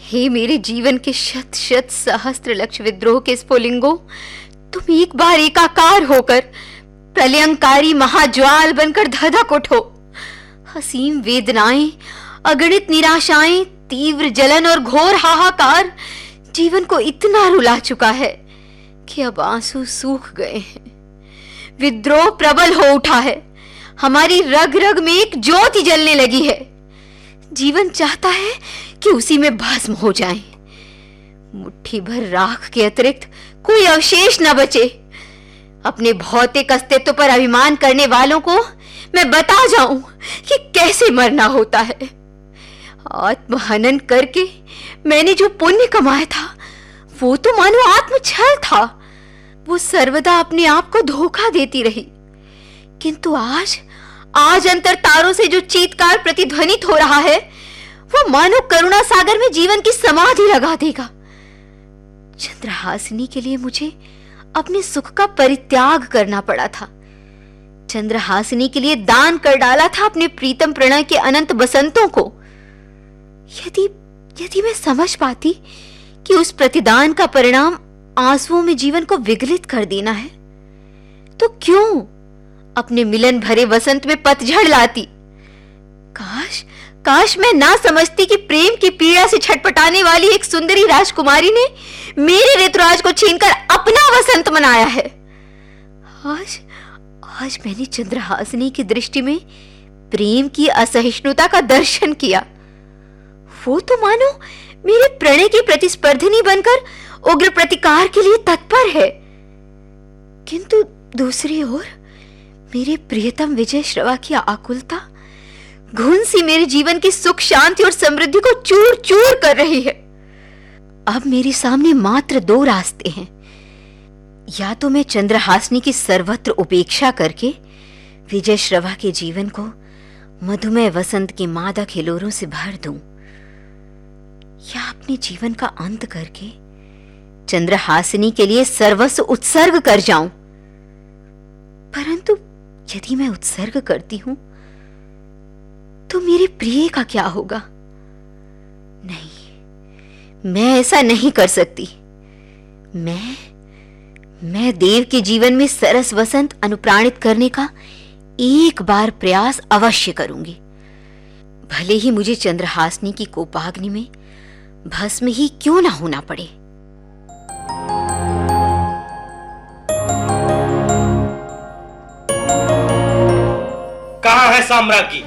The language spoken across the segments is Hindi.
हे मेरे जीवन के शत शत सहस्त्र लक्ष विद्रोह के स्फुलिंगों, तुम एक बार एकाकार होकर प्रलयंकारी महाज्वाल बनकर धधक उठो। असीम वेदनाएं, अगणित निराशाएं, तीव्र जलन और घोर हाहाकार जीवन को इतना रुला चुका है कि अब आंसू सूख गए हैं। विद्रोह प्रबल हो उठा है, हमारी रग रग में एक ज्योति जलने लगी है। जीवन चाहता है कि उसी में भस्म हो जाए। मुट्ठी भर राख के अतिरिक्त कोई अवशेष न बचे। अपने भौतिक अस्तित्व पर अभिमान करने वालों को मैं बता जाऊं कि कैसे मरना होता है। आत्महनन करके मैंने जो पुण्य कमाया था वो तो मानो आत्मछल था। वो सर्वदा अपने आप को धोखा देती रही, किंतु आज अंतर तारों से जो चीत्कार प्रतिध्वनित हो रहा है वो मानो करुणा सागर में जीवन की समाधि लगा देगा। चंद्रहासिनी के लिए मुझे अपने सुख का परित्याग करना पड़ा था। चंद्रहासिनी के लिए दान कर डाला था अपने प्रीतम प्रणय के अनंत बसंतों को। यदि मैं समझ पाती कि उस प्रतिदान का परिणाम आंसुओं में जीवन को विगलित कर देना है, तो क्यों अपने मिलन भरे वसंत में पतझड़ लाती। काश मैं ना समझती कि प्रेम की पीड़ा से छटपटाने वाली एक सुंदरी राजकुमारी ने मेरे ऋतुराज को छीनकर अपना वसंत मनाया है। आज मैंने चंद्रहासिनी की दृष्टि में प्रेम की असहिष्णुता का दर्शन किया। वो तो मानो मेरे प्रणय की प्रतिस्पर्धिनी बनकर उग्र प्रतिकार के लिए तत्पर है, किंतु दूसरी ओर मेरे प्रियतम विजय श्रवा की आकुलता घुन सी मेरे जीवन की सुख शांति और समृद्धि को चूर चूर कर रही है। अब मेरे सामने मात्र दो रास्ते हैं। या तो मैं चंद्रहासिनी की सर्वत्र उपेक्षा करके विजय श्रवा के जीवन को मधुमेह वसंत के मादक हिलोरों से भर दूं, या अपने जीवन का अंत करके चंद्रहासिनी के लिए सर्वस्व उत्सर्ग कर जाऊं। परंतु यदि मैं उत्सर्ग करती हूं तो मेरे प्रिय का क्या होगा? नहीं, मैं ऐसा नहीं कर सकती। मैं देव के जीवन में सरस वसंत अनुप्राणित करने का एक बार प्रयास अवश्य करूंगी, भले ही मुझे चंद्रहासिनी की कोपाग्नि में भस्म ही क्यों ना होना पड़े। कहां है साम्राज्ञी?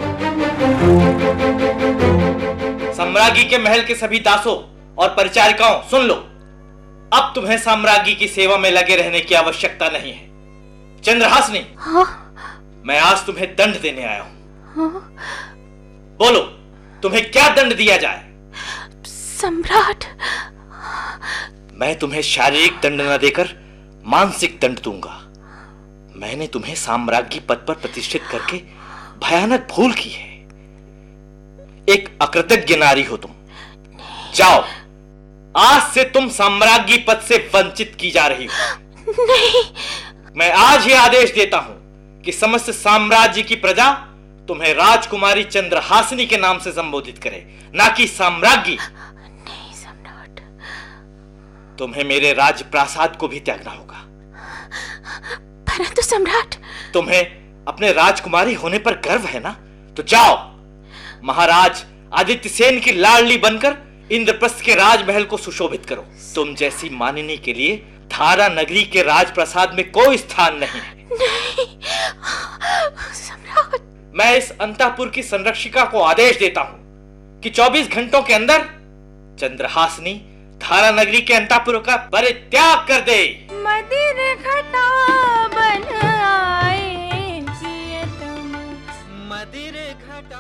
साम्राज्ञी के महल के सभी दासों और परिचारिकाओं, सुन लो। अब तुम्हें साम्राज्ञी की सेवा में लगे रहने की आवश्यकता नहीं है। चंद्रहासिनी, मैं आज तुम्हें दंड देने आया हूं। बोलो, तुम्हें क्या दंड दिया जाए? सम्राट, मैं तुम्हें शारीरिक दंड न देकर मानसिक दंड दूंगा। मैंने तुम्हें साम्राज्ञी पद पर प्रतिष्ठित करके भयानक भूल की है। एक अकृतज्ञ नारी हो तुम। जाओ, आज से तुम साम्राज्ञी पद से वंचित की जा रही हो। नहीं। मैं आज ही आदेश देता हूं कि समस्त साम्राज्य की प्रजा तुम्हें राजकुमारी चंद्रहासिनी के नाम से संबोधित करे, ना कि साम्राज्ञी। नहीं सम्राट। तुम्हें मेरे राजप्रासाद को भी त्यागना होगा। परंतु सम्राट, तुम्हें अपने राजकुमारी होने पर गर्व है ना? तो जाओ, महाराज आदित्य सेन की लाडली बनकर इंद्रप्रस्थ के राजमहल को सुशोभित करो। तुम जैसी मानिनी के लिए धारा नगरी के राजप्रासाद में कोई स्थान नहीं है। नहीं सम्राट। मैं इस अंतःपुर की संरक्षिका को आदेश देता हूं कि 24 घंटों के अंदर चंद्रहासिनी धारा नगरी के अंतःपुर का परित्याग कर दे। मदिर घटा बन आए प्रियतम, मदिर घटा।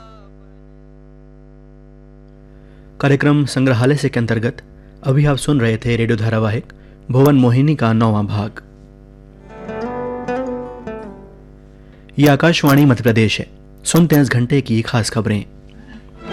कार्यक्रम संग्रहालय से के अंतर्गत अभी आप सुन रहे थे रेडियो धारावाहिक भुवन मोहिनी का 9वां भाग। ये आकाशवाणी मध्य प्रदेश है। सुनते हैं इस घंटे की खास खबरें।